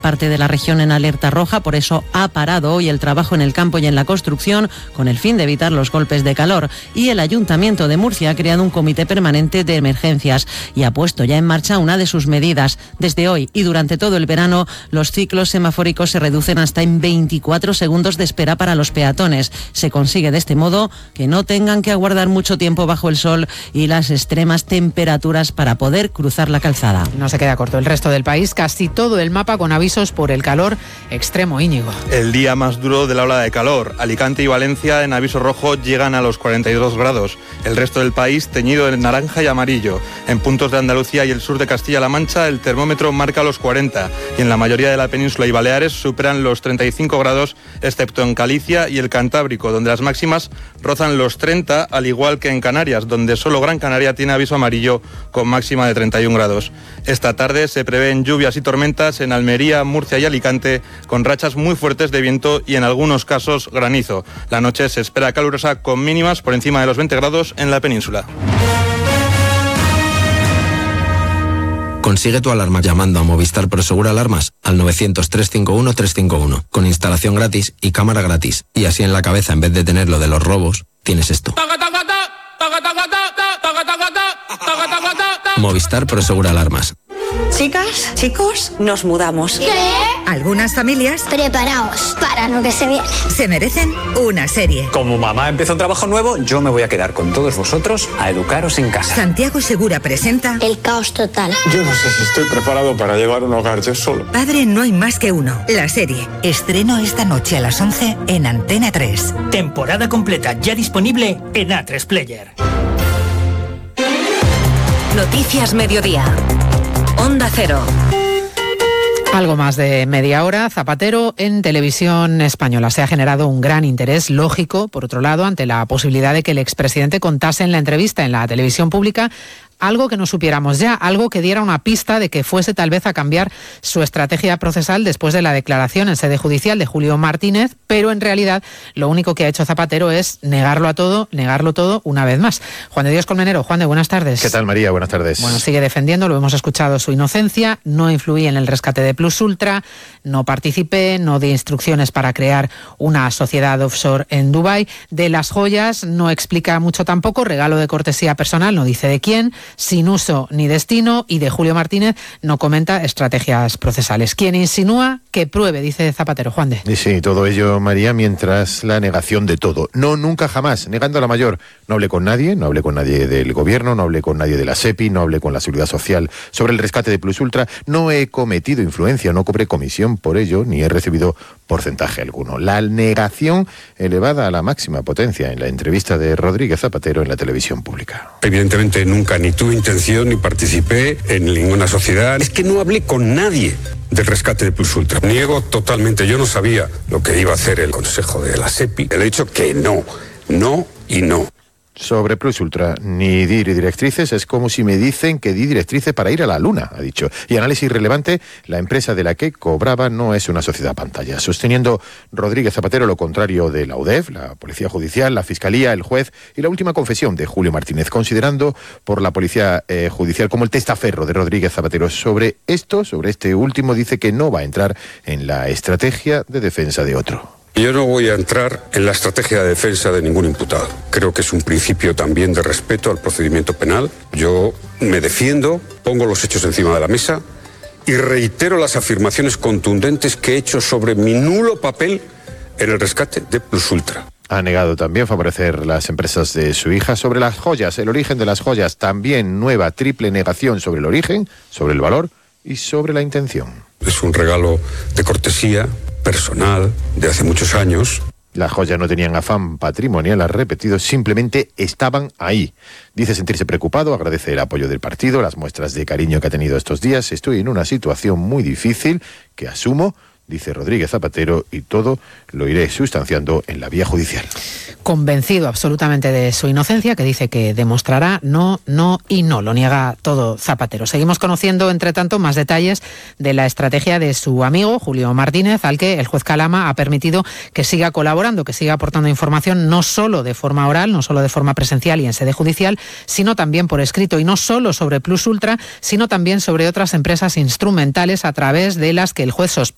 parte de la región en alerta roja, por eso ha parado hoy el trabajo en el campo y en la construcción con el fin de evitar los golpes de calor. Y el Ayuntamiento de Murcia ha creado un comité permanente de emergencias y ha puesto ya en marcha una de sus medidas. Desde hoy y durante todo el verano, los ciclos semafóricos se reducen hasta en 24 segundos de espera para los peatones. Se consigue de este modo que no tengan que aguardar mucho tiempo bajo el sol y las extremas temperaturas para poder cruzar la calzada. No se queda corto el resto del país, casi todo el mapa con avisos por el calor extremo, Íñigo. El día más duro de la ola de calor. Alicante y Valencia en aviso rojo llegan a los 42 grados. El resto del país teñido en naranja y amarillo. En puntos de Andalucía y el sur de Castilla-La Mancha el termómetro marca los 40 y en la mayoría de la península y Baleares superan los 35 grados, excepto en Galicia y el Cantábrico, donde las máximas rozan los 30, al igual que en Canarias, donde solo Gran Canaria tiene aviso amarillo con máxima de 31 grados. Esta tarde se prevén lluvias y tormentas en Almería, Murcia y Alicante, con rachas muy fuertes de viento y en algunos casos granizo. La noche se espera calurosa con mínimas por encima de los 20 grados en la península. Consigue tu alarma llamando a Movistar Prosegur Alarmas al 900-351-351, con instalación gratis y cámara gratis. Y así en la cabeza, en vez de tener lo de los robos, tienes esto. Movistar Prosegur Alarmas. Chicas, chicos, nos mudamos. ¿Qué? Algunas familias... Preparaos para lo que se viene. Se merecen una serie. Como mamá empezó un trabajo nuevo, yo me voy a quedar con todos vosotros a educaros en casa. Santiago Segura presenta... El caos total. Yo no sé si estoy preparado para llevar un hogar yo solo. Padre no hay más que uno. La serie. Estreno esta noche a las 11 en Antena 3. Temporada completa ya disponible en A3 Player. Noticias Mediodía. Onda Cero. Algo más de media hora, Zapatero en Televisión Española. Se ha generado un gran interés, lógico, por otro lado, ante la posibilidad de que el expresidente contase en la entrevista en la televisión pública algo que no supiéramos ya, algo que diera una pista de que fuese tal vez a cambiar su estrategia procesal después de la declaración en sede judicial de Julio Martínez, pero en realidad lo único que ha hecho Zapatero es negarlo todo una vez más. Juan de Dios Colmenero. Juan de, buenas tardes. ¿Qué tal, María? Buenas tardes. Bueno, sigue defendiendo, lo hemos escuchado, su inocencia, no influí en el rescate de Plus Ultra, no participé, no di instrucciones para crear una sociedad offshore en Dubái. De las joyas no explica mucho tampoco, regalo de cortesía personal, no dice de quién, sin uso ni destino, y de Julio Martínez no comenta estrategias procesales. Quien insinúa que pruebe, dice Zapatero. Juan de. Y sí, todo ello, María, mientras la negación de todo. No, nunca, jamás, negando a la mayor. No hablé con nadie del gobierno, no hablé con nadie de la SEPI, no hablé con la Seguridad Social sobre el rescate de Plus Ultra, no he cometido influencia, no cobré comisión por ello, ni he recibido porcentaje alguno. La negación elevada a la máxima potencia en la entrevista de Rodríguez Zapatero en la televisión pública. Evidentemente nunca ni tuve intención ni participé en ninguna sociedad. Es que no hablé con nadie del rescate de Plus Ultra. Niego totalmente. Yo no sabía lo que iba a hacer el Consejo de la SEPI. Le he dicho que no y no. Sobre Plus Ultra, ni di directrices, es como si me dicen que di directrices para ir a la luna, ha dicho. Y análisis relevante, la empresa de la que cobraba no es una sociedad pantalla. Sosteniendo Rodríguez Zapatero lo contrario de la UDEF, la Policía Judicial, la Fiscalía, el juez y la última confesión de Julio Martínez, considerando por la Policía Judicial como el testaferro de Rodríguez Zapatero. Sobre este último, dice que no va a entrar en la estrategia de defensa de otro. Yo no voy a entrar en la estrategia de defensa de ningún imputado. Creo que es un principio también de respeto al procedimiento penal. Yo me defiendo, pongo los hechos encima de la mesa y reitero las afirmaciones contundentes que he hecho sobre mi nulo papel en el rescate de Plus Ultra. Ha negado también favorecer las empresas de su hija. Sobre las joyas, el origen de las joyas, también nueva triple negación sobre el origen, sobre el valor y sobre la intención. Es un regalo de cortesía personal de hace muchos años. Las joyas no tenían afán patrimonial, ha repetido, simplemente estaban ahí. Dice sentirse preocupado, agradece el apoyo del partido, las muestras de cariño que ha tenido estos días. Estoy en una situación muy difícil que asumo, dice Rodríguez Zapatero, y todo lo iré sustanciando en la vía judicial. Convencido absolutamente de su inocencia, que dice que demostrará no, lo niega todo Zapatero. Seguimos conociendo, entre tanto, más detalles de la estrategia de su amigo Julio Martínez, al que el juez Calama ha permitido que siga colaborando, que siga aportando información, no solo de forma oral, no solo de forma presencial y en sede judicial, sino también por escrito, y no solo sobre Plus Ultra, sino también sobre otras empresas instrumentales a través de las que el juez sospecha